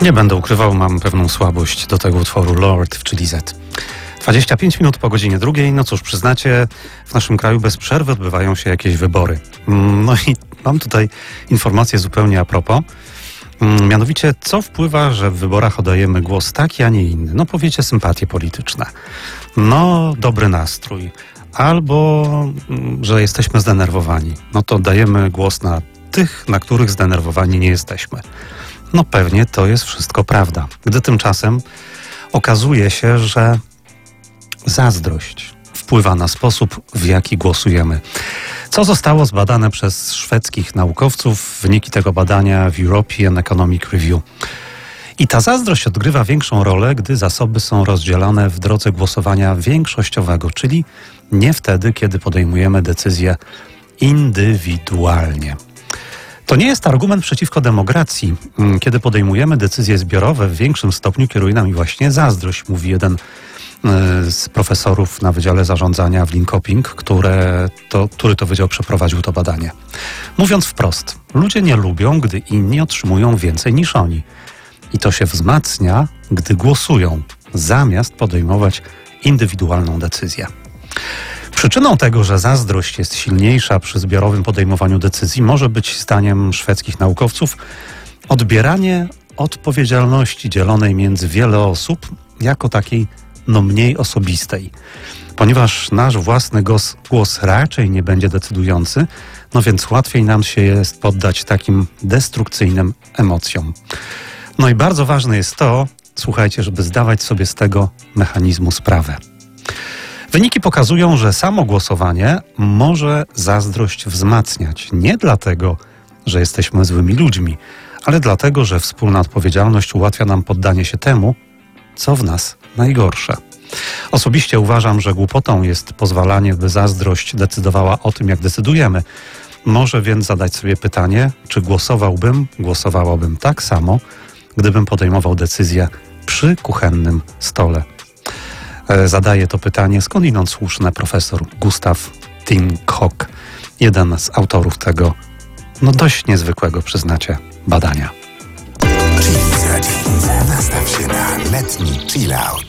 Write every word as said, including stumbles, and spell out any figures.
Nie będę ukrywał, mam pewną słabość do tego utworu Lord, czyli Z. dwadzieścia pięć minut po godzinie drugiej, no cóż, przyznacie, w naszym kraju bez przerwy odbywają się jakieś wybory. No i mam tutaj informację zupełnie a propos. Mianowicie, co wpływa, że w wyborach oddajemy głos taki, a nie inny? No powiecie, sympatie polityczne. No, dobry nastrój. Albo, że jesteśmy zdenerwowani. No to dajemy głos na tych, na których zdenerwowani nie jesteśmy. No pewnie to jest wszystko prawda. Gdy tymczasem okazuje się, że zazdrość wpływa na sposób, w jaki głosujemy. Co zostało zbadane przez szwedzkich naukowców, wyniki tego badania w European Economic Review. I ta zazdrość odgrywa większą rolę, gdy zasoby są rozdzielone w drodze głosowania większościowego, czyli nie wtedy, kiedy podejmujemy decyzje indywidualnie. To nie jest argument przeciwko demokracji. Kiedy podejmujemy decyzje zbiorowe, w większym stopniu kieruje nami właśnie zazdrość, mówi jeden z profesorów na Wydziale Zarządzania w Linköping, które to, który to wydział przeprowadził to badanie. Mówiąc wprost, ludzie nie lubią, gdy inni otrzymują więcej niż oni. I to się wzmacnia, gdy głosują, zamiast podejmować indywidualną decyzję. Przyczyną tego, że zazdrość jest silniejsza przy zbiorowym podejmowaniu decyzji, może być, zdaniem szwedzkich naukowców, odbieranie odpowiedzialności dzielonej między wiele osób jako takiej no mniej osobistej. Ponieważ nasz własny głos, głos raczej nie będzie decydujący, no więc łatwiej nam się jest poddać takim destrukcyjnym emocjom. No i bardzo ważne jest to, słuchajcie, żeby zdawać sobie z tego mechanizmu sprawę. Wyniki pokazują, że samo głosowanie może zazdrość wzmacniać. Nie dlatego, że jesteśmy złymi ludźmi, ale dlatego, że wspólna odpowiedzialność ułatwia nam poddanie się temu, co w nas najgorsze. Osobiście uważam, że głupotą jest pozwalanie, by zazdrość decydowała o tym, jak decydujemy. Może więc zadać sobie pytanie, czy głosowałbym, głosowałabym tak samo, gdybym podejmował decyzję przy kuchennym stole. Zadaje to pytanie skądinąd słuszne profesor Gustav Tinkhok, jeden z autorów tego, no dość niezwykłego, przyznacie, badania. Chiliza, Chiliza. Nastaw się na letni chill out.